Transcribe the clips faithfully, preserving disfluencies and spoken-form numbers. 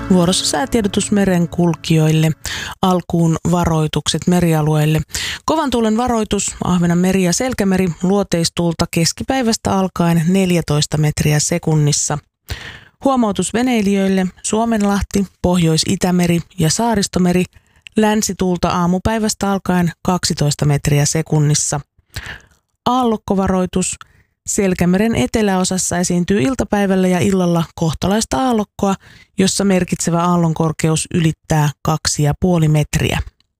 Vuorossa säätiedotus merenkulkijoille. Alkuun varoitukset merialueille. Kovan tuulen varoitus, Ahvenanmeri ja Selkämeri, luoteistuulta keskipäivästä alkaen neljätoista metriä sekunnissa. Huomautus veneilijöille, Suomenlahti, Pohjois-Itämeri ja Saaristomeri, länsituulta aamupäivästä alkaen kaksitoista metriä sekunnissa. Aallokkovaroitus, Selkämeren eteläosassa esiintyy iltapäivällä ja illalla kohtalaista aallokkoa, jossa merkitsevä aallonkorkeus ylittää kaksi pilkku viisi metriä.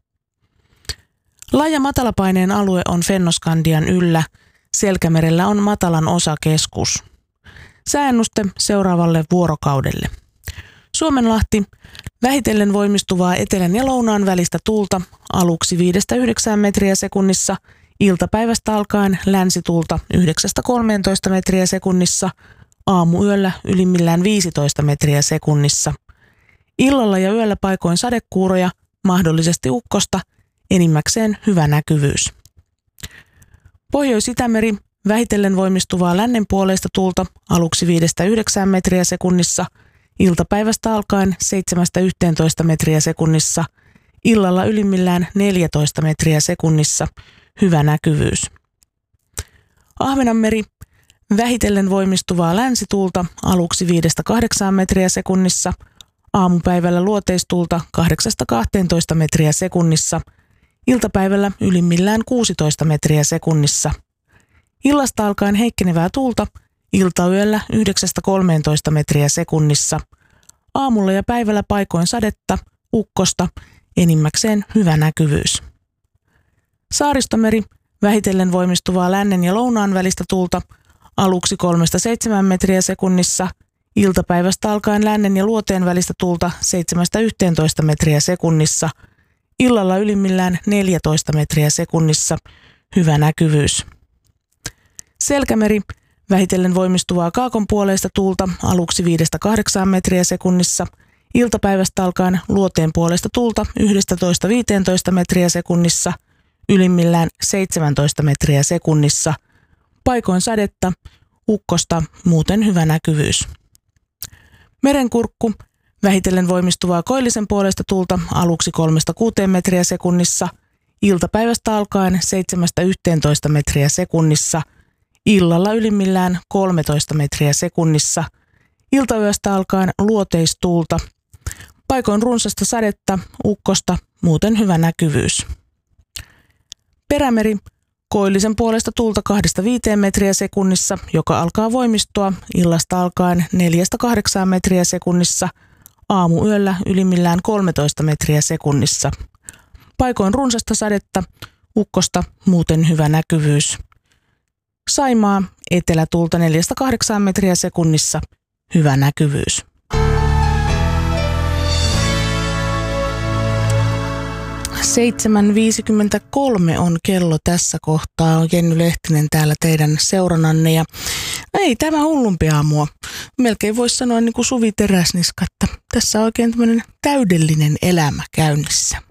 Laaja matalapaineen alue on Fennoskandian yllä. Selkämerellä on matalan osakeskus. Sääennuste seuraavalle vuorokaudelle. Suomenlahti, vähitellen voimistuvaa etelän ja lounaan välistä tuulta, aluksi viidestä yhdeksään metriä sekunnissa, iltapäivästä alkaen länsituulta yhdeksästä kolmeentoista metriä sekunnissa, aamuyöllä ylimmillään viisitoista metriä sekunnissa. Illalla ja yöllä paikoin sadekuuroja, mahdollisesti ukkosta, enimmäkseen hyvä näkyvyys. Pohjois-Itämeri, vähitellen voimistuvaa lännenpuoleista tuulta, aluksi viidestä yhdeksään metriä sekunnissa, iltapäivästä alkaen seitsemästä yhteentoista metriä sekunnissa, illalla ylimmillään neljätoista metriä sekunnissa, hyvä näkyvyys. Ahvenanmeri, vähitellen voimistuvaa länsituulta, aluksi viidestä kahdeksaan metriä sekunnissa, aamupäivällä luoteistuulta kahdeksasta kahteentoista metriä sekunnissa, iltapäivällä ylimmillään kuusitoista metriä sekunnissa. Illasta alkaen heikkenevää tuulta, iltayöllä yhdeksästä kolmeentoista metriä sekunnissa. Aamulla ja päivällä paikoin sadetta, ukkosta, enimmäkseen hyvä näkyvyys. Saaristomeri, vähitellen voimistuvaa lännen ja lounaan välistä tuulta, aluksi kolmesta seitsemään metriä sekunnissa, iltapäivästä alkaen lännen ja luoteen välistä tuulta seitsemästä yhteentoista metriä sekunnissa, illalla ylimmillään neljätoista metriä sekunnissa, hyvä näkyvyys. Selkämeri, vähitellen voimistuvaa kaakonpuoleista tuulta, aluksi viidestä kahdeksaan metriä sekunnissa, iltapäivästä alkaen luoteen puolesta tuulta yhdestätoista viiteentoista metriä sekunnissa, ylimmillään seitsemäntoista metriä sekunnissa, paikoin sadetta, ukkosta, muuten hyvä näkyvyys. Merenkurkku, vähitellen voimistuvaa koillisen puolesta tuulta, aluksi kolmesta kuuteen metriä sekunnissa, iltapäivästä alkaen seitsemästä yhteentoista metriä sekunnissa, illalla ylimmillään kolmetoista metriä sekunnissa, iltayöstä alkaen luoteistuulta, paikoin runsasta sadetta, ukkosta, muuten hyvä näkyvyys. Perämeri, koillisen puolesta tuulta kahdesta viiteen metriä sekunnissa, joka alkaa voimistua illasta alkaen neljästä kahdeksaan metriä sekunnissa, aamuyöllä ylimmillään kolmetoista metriä sekunnissa. Paikoin runsasta sadetta, ukkosta, muuten hyvä näkyvyys. Saimaa, etelätuulta neljästä kahdeksaan metriä sekunnissa, hyvä näkyvyys. seitsemän viisikymmentäkolme on kello tässä kohtaa. On Jenny Lehtinen täällä teidän seurannanne ja ei tämä hullumpi aamua. Melkein voisi sanoa niin kuin Suvi Teräsniska, että tässä on oikein tämmöinen täydellinen elämä käynnissä.